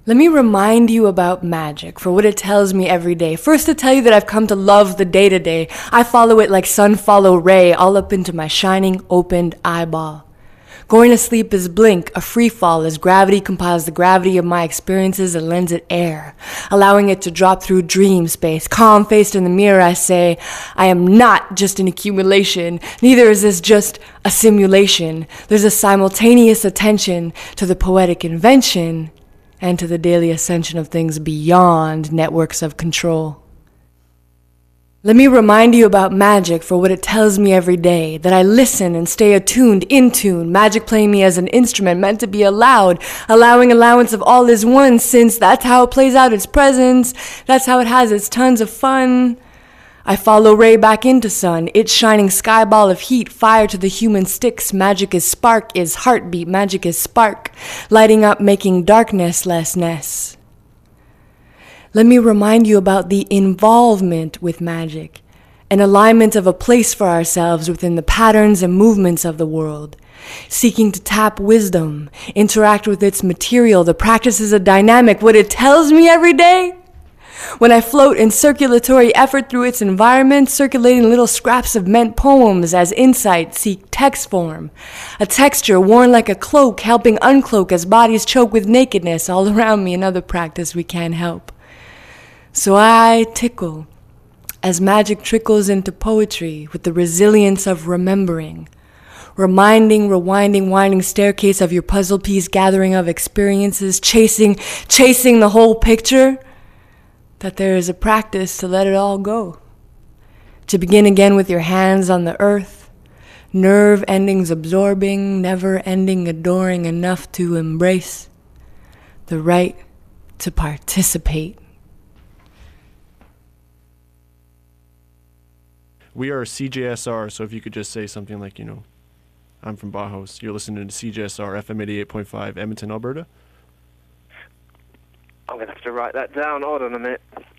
Let me remind you about magic for what it tells me every day. First, to tell you that I've come to love the day-to-day. I follow it like sun follow ray, all up into my shining, opened eyeball. Going to sleep is blink, a free fall as gravity compiles the gravity of my experiences and lends it air, allowing it to drop through dream space. Calm-faced in the mirror, I say, I am not just an accumulation, neither is this just a simulation. There's a simultaneous attention to the poetic invention and to the daily ascension of things beyond networks of control. Let me remind you about magic for what it tells me every day, that I listen and stay attuned, in tune, magic playing me as an instrument meant to be allowed, allowing allowance of all is one, since that's how it plays out its presence, that's how it has its tons of fun. I follow ray back into sun, its shining sky ball of heat, fire to the human sticks, magic is spark, is heartbeat, magic is spark, lighting up, making darkness lessness. Let me remind you about the involvement with magic, an alignment of a place for ourselves within the patterns and movements of the world, seeking to tap wisdom, interact with its material. The practice is a dynamic, what it tells me every day. When I float in circulatory effort through its environment, circulating little scraps of meant poems as insight seek text form, a texture worn like a cloak, helping uncloak as bodies choke with nakedness all around me, another practice we can't help. So I tickle as magic trickles into poetry with the resilience of remembering, reminding, rewinding, winding staircase of your puzzle piece gathering of experiences, chasing the whole picture, that there is a practice to let it all go, to begin again with your hands on the earth, nerve endings absorbing, never ending adoring enough to embrace the right to participate. We are CJSR, so if you could just say something like, I'm from Bauhaus. You're listening to CJSR, FM 88.5, Edmonton, Alberta. I'm going to have to write that down. Hold on a minute.